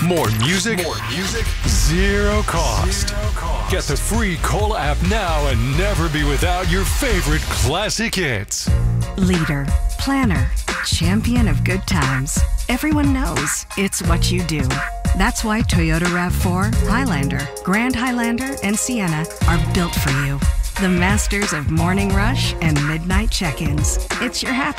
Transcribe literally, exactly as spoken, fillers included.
More music, more music, zero cost. Zero cost. Get the free Cola app now and never be without your favorite classic hits. Leader, planner, champion of good times. Everyone knows it's what you do. That's why Toyota RAV four, Highlander, Grand Highlander, and Sienna are built for you. The masters of morning rush and midnight check-ins. It's your happy